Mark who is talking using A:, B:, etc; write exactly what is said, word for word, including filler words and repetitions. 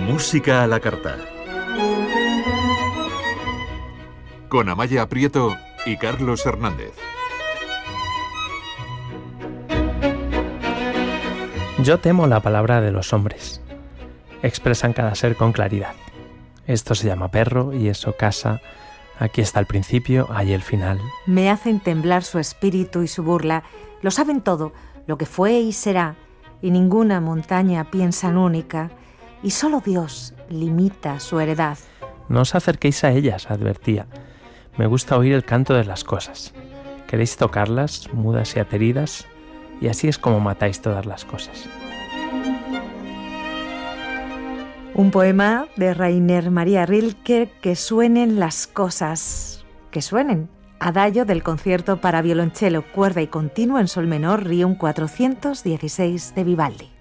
A: Música a la carta. Con Amaya Prieto y Carlos Hernández.
B: Yo temo la palabra de los hombres. Expresan cada ser con claridad. Esto se llama perro y eso casa. Aquí está el principio, ahí el final.
C: Me hacen temblar su espíritu y su burla. Lo saben todo, lo que fue y será, y ninguna montaña piensan única, y solo Dios limita su heredad.
B: No os acerquéis a ellas, advertía. Me gusta oír el canto de las cosas. Queréis tocarlas, mudas y ateridas, y así es como matáis todas las cosas.
C: Un poema de Rainer Maria Rilke, Que suenen las cosas. Que suenen. Adagio del concierto para violonchelo, cuerda y continuo en sol menor, Requiem cuatrocientos dieciséis de Vivaldi.